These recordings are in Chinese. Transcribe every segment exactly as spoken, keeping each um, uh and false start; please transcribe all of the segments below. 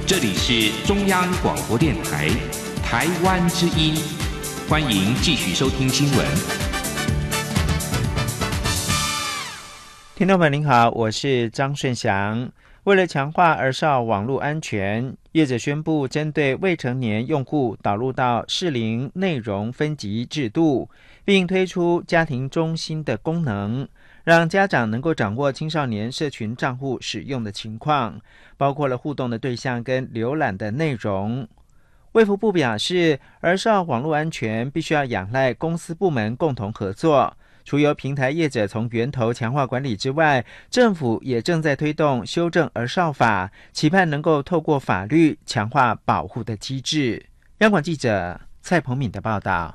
这里是中央广播电台台湾之音，欢迎继续收听新闻。 听众朋友您好，我是张顺祥。为了强化儿少网络安全，业者宣布针对未成年用户导入到适龄内容分级制度，并推出家庭中心的功能，让家长能够掌握青少年社群账户使用的情况，包括了互动的对象跟浏览的内容。卫福部表示，儿少网络安全必须要仰赖公司部门共同合作，除由平台业者从源头强化管理之外，政府也正在推动修正儿少法，期盼能够透过法律强化保护的机制。央广记者蔡鹏敏的报道。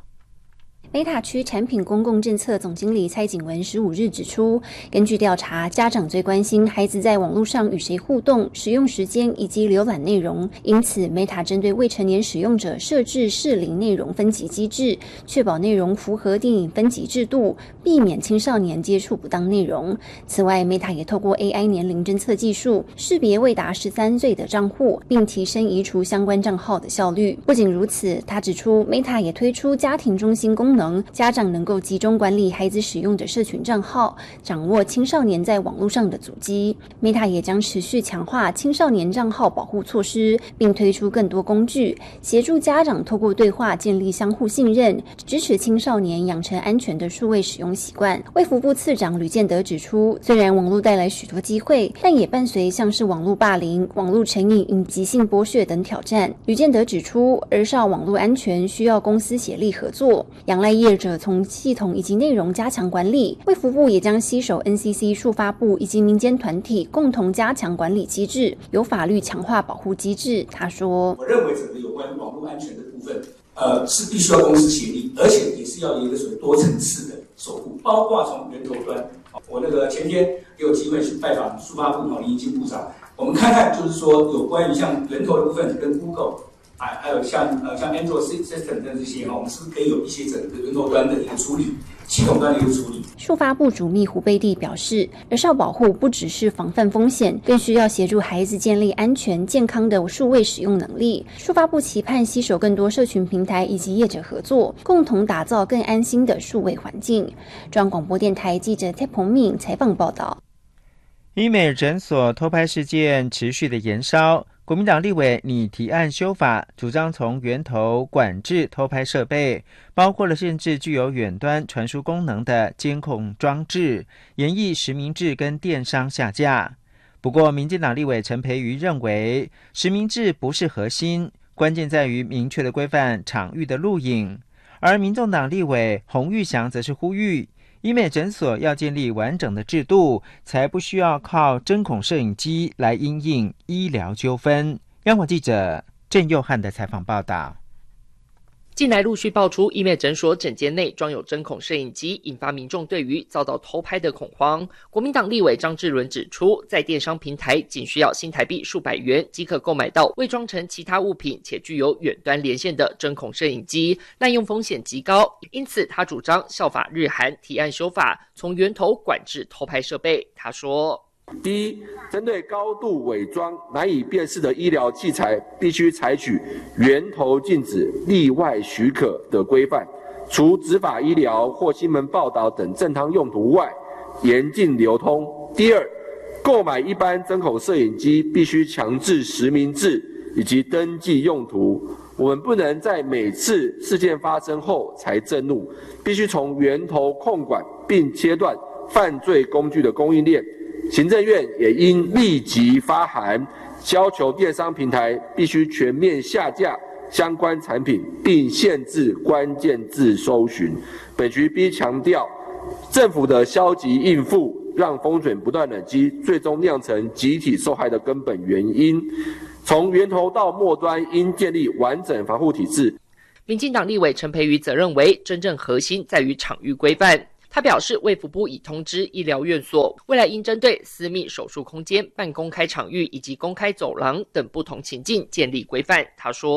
Meta 区产品公共政策总经理蔡景文十五日指出，根据调查，家长最关心孩子在网络上与谁互动、使用时间以及浏览内容，因此 Meta 针对未成年使用者设置适龄内容分级机制，确保内容符合电影分级制度，避免青少年接触不当内容。此外 Meta 也透过 A I 年龄侦测技术，识别未达十三岁的账户，并提升移除相关账号的效率。不仅如此，他指出 Meta 也推出家庭中心功能，家长能够集中管理孩子使用的社群账号，掌握青少年在网络上的足迹。 Meta 也将持续强化青少年账号保护措施，并推出更多工具，协助家长透过对话建立相互信任，支持青少年养成安全的数位使用习惯。卫福部次长吕建德指出，虽然网络带来许多机会，但也伴随像是网络霸凌、网络成瘾以及性剥削等挑战。吕建德指出，儿少网络安全需要公司协力合作，仰赖业者从系统以及内容加强管理。卫福部也将携手 N C C 数发部以及民间团体共同加强管理机制，由法律强化保护机制。他说， 我认为整个有关于网络安全的部分呃，是必须要公司协力，而且也是要有一个所谓多层次的守护，包括从源头端。我那个前天也有机会去拜访数发部林宜金部长，我们看看就是说有关于像源头的部分跟 Google， 还还有像呃像 Android System 的这些哈，我们是不是可以有一些整个源头端的一个处理，系统端的一个处理。 数发部主秘胡贝蒂表示，儿少保护不只是防范风险，更需要协助孩子建立安全健康的数位使用能力。数发部期盼携手更多社群平台以及业者合作，共同打造更安心的数位环境。中央广播电台记者蔡鹏敏采访报道。 医美诊所偷拍事件持续的延烧，国民党立委拟提案修法，主张从源头管制偷拍设备，包括了限制具有远端传输功能的监控装置，严议实名制跟电商下架。不过民进党立委陈培瑜认为，实名制不是核心，关键在于明确的规范场域的录影。而民众党立委洪玉祥则是呼吁，医美诊所要建立完整的制度，才不需要靠针孔摄影机来因应医疗纠纷。央广记者郑佑汉的采访报道。 近来陆续爆出医美诊所诊间内装有针孔摄影机，引发民众对于遭到偷拍的恐慌。国民党立委张志伦指出，在电商平台仅需要新台币数百元即可购买到伪装成其他物品且具有远端连线的针孔摄影机，滥用风险极高。因此他主张效法日韩，提案修法，从源头管制偷拍设备。他说， 第一，针对高度伪装难以辨识的医疗器材，必须采取源头禁止、例外许可的规范，除执法医疗或新闻报道等正当用途外，严禁流通。第二，购买一般针孔摄影机必须强制实名制以及登记用途。我们不能在每次事件发生后才震怒，必须从源头控管并切断犯罪工具的供应链。行政院也应立即发函，要求电商平台必须全面下架相关产品，并限制关键字搜寻。本局必强调，政府的消极应付让风险不断累积，最终酿成集体受害的根本原因。从源头到末端，应建立完整防护体制。 民进党立委陈培瑜则认为，真正核心在于场域规范。他表示，卫福部已通知医疗院所，未来应针对私密手术空间、半公开场域以及公开走廊等不同情境建立规范。他说，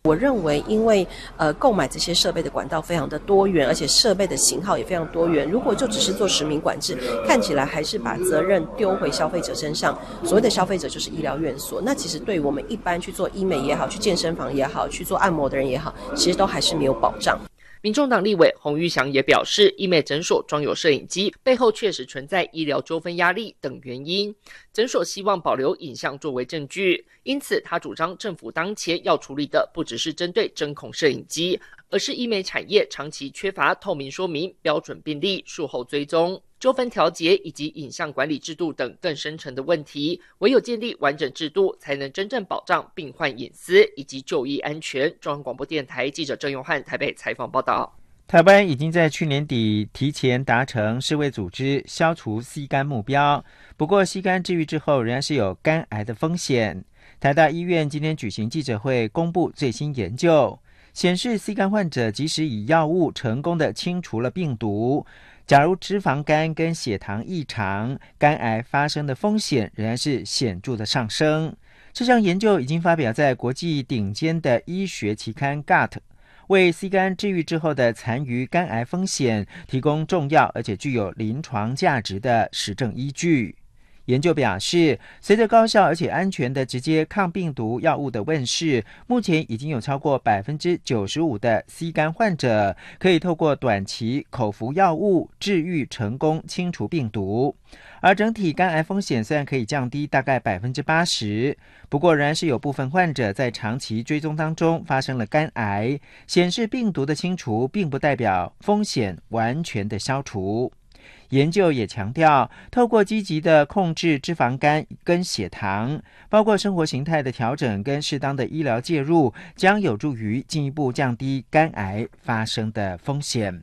我认为因为呃购买这些设备的管道非常的多元，而且设备的型号也非常多元，如果就只是做实名管制，看起来还是把责任丢回消费者身上，所谓的消费者就是医疗院所，那其实对于我们一般去做医美也好，去健身房也好，去做按摩的人也好，其实都还是没有保障。 民众党立委洪玉祥也表示，医美诊所装有摄影机背后确实存在医疗纠纷压力等原因，诊所希望保留影像作为证据，因此他主张政府当前要处理的不只是针对针孔摄影机，而是医美产业长期缺乏透明说明、标准病例、术后追踪、纠纷调解以及影像管理制度等更深层的问题，唯有建立完整制度，才能真正保障病患隐私以及就医安全。中央广播电台记者郑永汉台北采访报道。 台湾已经在去年底提前达成世卫组织消除 C 肝目标，不过 C 肝治愈之后仍然是有肝癌的风险。台大医院今天举行记者会，公布最新研究，显示 C 肝患者即使以药物成功的清除了病毒，假如脂肪肝跟血糖异常，肝癌发生的风险仍然是显著的上升。这项研究已经发表在国际顶尖的医学期刊 G U T， 为 C 肝治愈之后的残余肝癌风险提供重要而且具有临床价值的实证依据。研究表示，随着高效而且安全的直接抗病毒药物的问世，目前已经有超过 百分之九十五 的 C 肝患者可以透过短期口服药物治愈成功清除病毒。而整体肝癌风险虽然可以降低大概 百分之八十， 不过仍然是有部分患者在长期追踪当中发生了肝癌，显示病毒的清除并不代表风险完全的消除。研究也强调，透过积极的控制脂肪肝跟血糖，包括生活形态的调整跟适当的医疗介入，将有助于进一步降低肝癌发生的风险。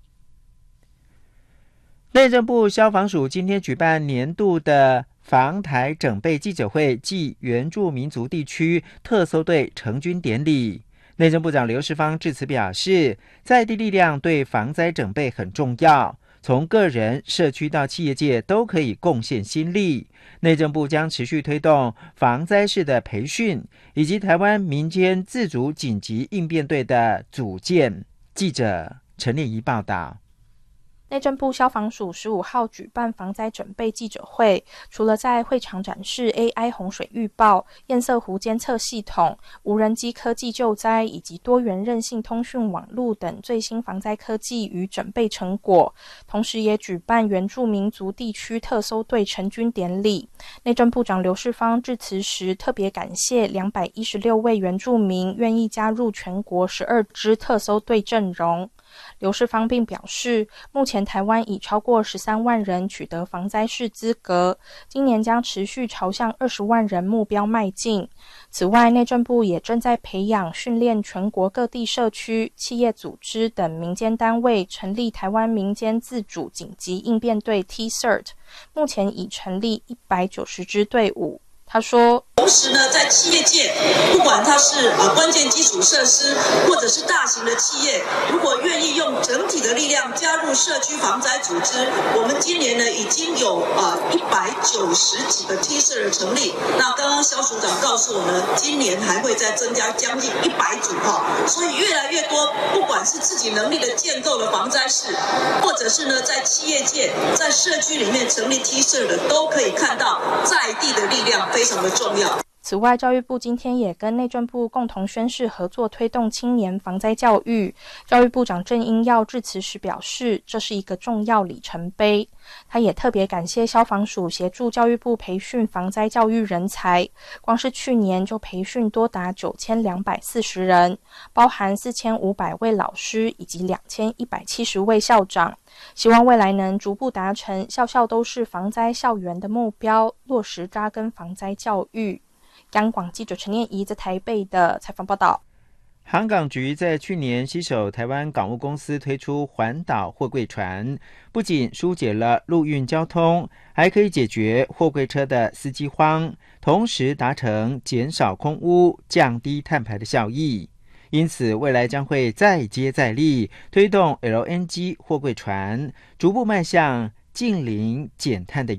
内政部消防署今天举办年度的防台整备记者会暨原住民族地区特搜队成军典礼。内政部长刘世芳致辞表示，在地力量对防灾整备很重要，从个人、社区到企业界都可以贡献心力。内政部将持续推动防灾式的培训，以及台湾民间自主紧急应变队的组建。记者陈念怡报道。 内政部消防署十五号举办防灾准备记者会，除了在会场展示 A I 洪水预报、堰塞湖监测系统、无人机科技救灾以及多元韧性通讯网络等最新防灾科技与准备成果，同时也举办原住民族地区特搜队成军典礼。内政部长刘世芳致辞时特别感谢两百一十六位原住民愿意加入全国十二支特搜队阵容。刘世芳并表示，目前台湾已超过十三万人取得防灾士资格，今年将持续朝向二十万人目标迈进。此外，内政部也正在培养训练全国各地社区、企业组织等民间单位，成立台湾民间自主紧急应变队 T C E R T， 目前已成立一百九十支队伍。他说， 同时呢，在企业界，不管它是呃关键基础设施，或者是大型的企业，如果愿意用整体的力量加入社区防灾组织，我们今年呢已经有呃一百九十几个 T C E R 成立。那刚刚肖署长告诉我们，今年还会再增加将近一百组哈，所以越来越多，不管是自己能力的建构的防灾室，或者是呢在企业界、在社区里面成立 T C E R 的，都可以看到在地的力量非常的重要。 此外，教育部今天也跟内政部共同宣誓合作推动青年防灾教育。教育部长郑英耀致辞时表示，这是一个重要里程碑。他也特别感谢消防署协助教育部培训防灾教育人才，光是去年就培训多达九千两百四十人，包含四千五百位老师以及两千一百七十位校长。希望未来能逐步达成校校都是防灾校园的目标，落实扎根防灾教育。央广记者陈念怡在台北的采访报道。 航港局在去年携手台湾港务公司推出环岛货柜船，不仅疏解了陆运交通，还可以解决货柜车的司机荒，同时达成减少空污、降低碳排的效益。因此，未来将会再接再厉，推动 L N G 货柜船逐步迈向净零减碳的